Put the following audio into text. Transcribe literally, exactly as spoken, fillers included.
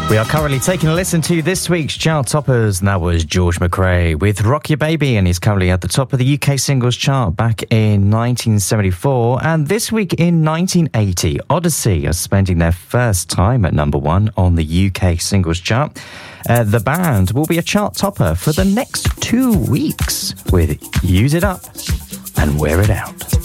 We are currently taking a listen to this week's chart toppers, and that was George McRae with Rock Your Baby, and he's currently at the top of the U K singles chart back in nineteen seventy-four. And this week in nineteen eighty, Odyssey are spending their first time at number one on the U K singles chart. Uh, the band will be a chart topper for the next two weeks with Use It Up and Wear It Out.